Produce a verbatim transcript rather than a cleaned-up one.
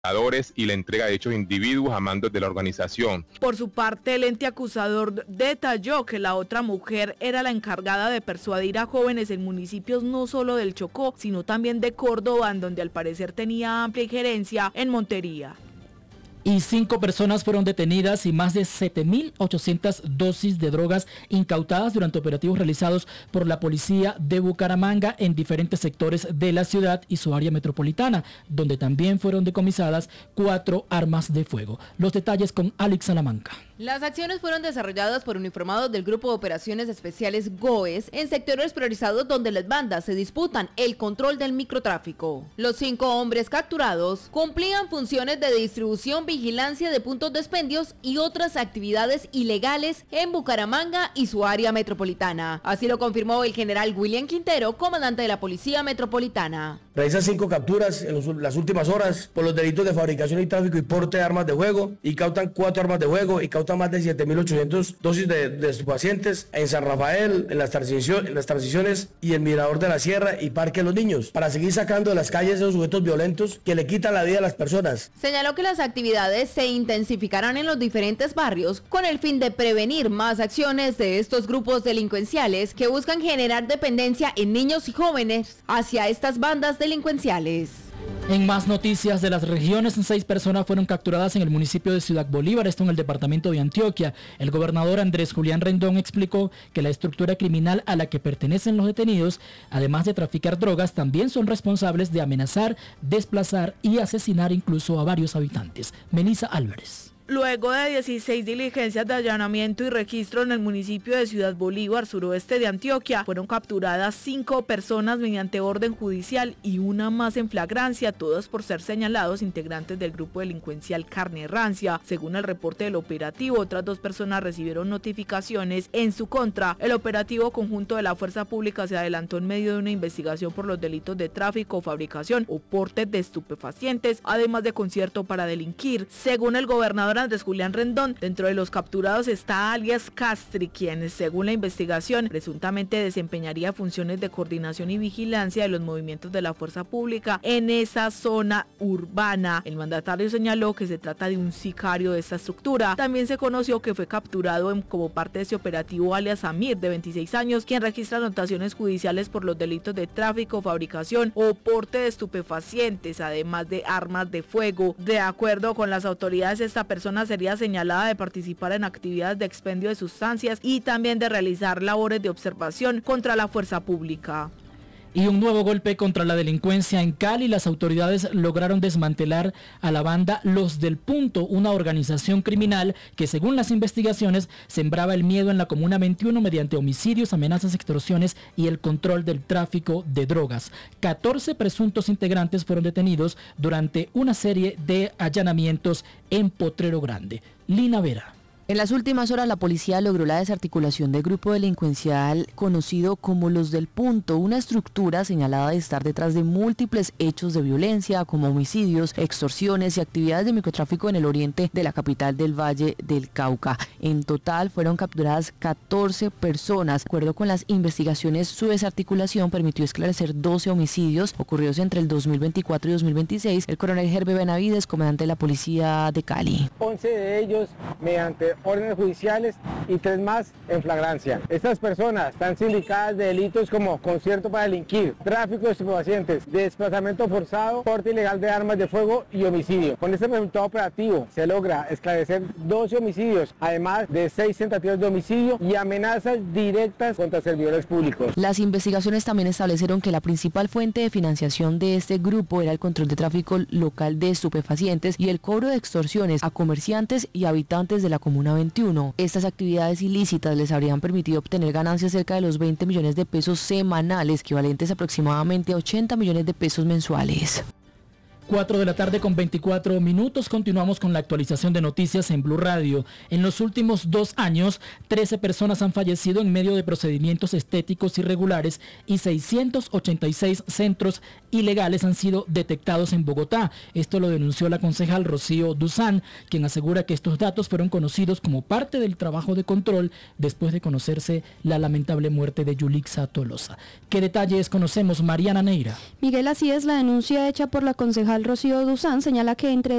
y la entrega de dichos individuos a mandos de la organización. Por su parte, el ente acusador detalló que la otra mujer era la encargada de persuadir a jóvenes en municipios no solo del Chocó, sino también de Córdoba, en donde al parecer tenía amplia injerencia en Montería. Y cinco personas fueron detenidas y más de siete mil ochocientas dosis de drogas incautadas durante operativos realizados por la policía de Bucaramanga en diferentes sectores de la ciudad y su área metropolitana, donde también fueron decomisadas cuatro armas de fuego. Los detalles con Alex Salamanca. Las acciones fueron desarrolladas por uniformados del Grupo de Operaciones Especiales GOES en sectores priorizados donde las bandas se disputan el control del microtráfico. Los cinco hombres capturados cumplían funciones de distribución, vigilancia de puntos de expendios y otras actividades ilegales en Bucaramanga y su área metropolitana. Así lo confirmó el general William Quintero, comandante de la Policía Metropolitana. Realizan cinco capturas en los, las últimas horas por los delitos de fabricación y tráfico y porte de armas de fuego, y cautan cuatro armas de fuego y cautan más de siete mil ochocientas dosis de, de estupefacientes en San Rafael, en las, transición, en las transiciones y en Mirador de la Sierra y Parque de los Niños, para seguir sacando de las calles esos sujetos violentos que le quitan la vida a las personas. Señaló que las actividades se intensificarán en los diferentes barrios con el fin de prevenir más acciones de estos grupos delincuenciales que buscan generar dependencia en niños y jóvenes hacia estas bandas delincuenciales. En más noticias de las regiones, seis personas fueron capturadas en el municipio de Ciudad Bolívar, esto en el departamento de Antioquia. El gobernador Andrés Julián Rendón explicó que la estructura criminal a la que pertenecen los detenidos, además de traficar drogas, también son responsables de amenazar, desplazar y asesinar incluso a varios habitantes. Melissa Álvarez. Luego de dieciséis diligencias de allanamiento y registro en el municipio de Ciudad Bolívar, suroeste de Antioquia, fueron capturadas cinco personas mediante orden judicial y una más en flagrancia, todos por ser señalados integrantes del grupo delincuencial Carne Rancia. Según el reporte del operativo, otras dos personas recibieron notificaciones en su contra. El operativo conjunto de la Fuerza Pública se adelantó en medio de una investigación por los delitos de tráfico, fabricación o porte de estupefacientes, además de concierto para delinquir. Según el gobernador Andrés Julián Rendón, dentro de los capturados está alias Castri, quien, según la investigación, presuntamente desempeñaría funciones de coordinación y vigilancia de los movimientos de la fuerza pública en esa zona urbana. El mandatario señaló que se trata de un sicario de esta estructura. También se conoció que fue capturado en, como parte de ese operativo, alias Amir, de veintiséis años, quien registra anotaciones judiciales por los delitos de tráfico, fabricación o porte de estupefacientes, además de armas de fuego. De acuerdo con las autoridades, esta persona sería señalada de participar en actividades de expendio de sustancias y también de realizar labores de observación contra la fuerza pública. Y un nuevo golpe contra la delincuencia en Cali. Las autoridades lograron desmantelar a la banda Los del Punto, una organización criminal que, según las investigaciones, sembraba el miedo en la Comuna veintiuno mediante homicidios, amenazas, extorsiones y el control del tráfico de drogas. catorce presuntos integrantes fueron detenidos durante una serie de allanamientos en Potrero Grande. Lina Vera. En las últimas horas la policía logró la desarticulación del grupo delincuencial conocido como Los del Punto, una estructura señalada de estar detrás de múltiples hechos de violencia como homicidios, extorsiones y actividades de microtráfico en el oriente de la capital del Valle del Cauca. En total fueron capturadas catorce personas. De acuerdo con las investigaciones, su desarticulación permitió esclarecer doce homicidios ocurridos entre el dos mil veinticuatro y dos mil veintiséis. El coronel Gerbe Benavides, comandante de la policía de Cali. once de ellos mediante órdenes judiciales y tres más en flagrancia. Estas personas están sindicadas de delitos como concierto para delinquir, tráfico de estupefacientes, desplazamiento forzado, porte ilegal de armas de fuego y homicidio. Con este resultado operativo se logra esclarecer doce homicidios, además de seis tentativas de homicidio y amenazas directas contra servidores públicos. Las investigaciones también establecieron que la principal fuente de financiación de este grupo era el control de tráfico local de estupefacientes y el cobro de extorsiones a comerciantes y habitantes de la Comuna veintiuno. Estas actividades ilícitas les habrían permitido obtener ganancias cerca de los veinte millones de pesos semanales, equivalentes aproximadamente a ochenta millones de pesos mensuales. cuatro de la tarde con veinticuatro minutos. Continuamos con la actualización de noticias en Blue Radio. En los últimos dos años, trece personas han fallecido en medio de procedimientos estéticos irregulares y seiscientos ochenta y seis centros ilegales han sido detectados en Bogotá. Esto lo denunció la concejal Rocío Duzán, quien asegura que estos datos fueron conocidos como parte del trabajo de control después de conocerse la lamentable muerte de Yulixa Tolosa. ¿Qué detalles conocemos, Mariana Neira? Miguel, así es, la denuncia hecha por la concejal Rocío Duzán señala que entre